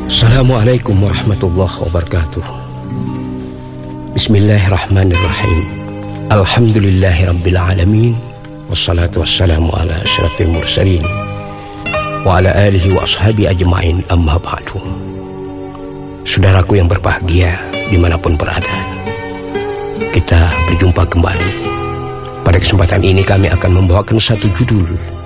Assalamualaikum warahmatullahi wabarakatuh. Bismillahirrahmanirrahim. Alhamdulillahirabbil alamin. Wassalatu wassalamu ala asyrafil mursalin wa ala alihi wa ashabi ajma'in, amma ba'du. Saudaraku yang berbahagia dimanapun berada, kita berjumpa kembali. Pada kesempatan ini kami akan membawakan satu judul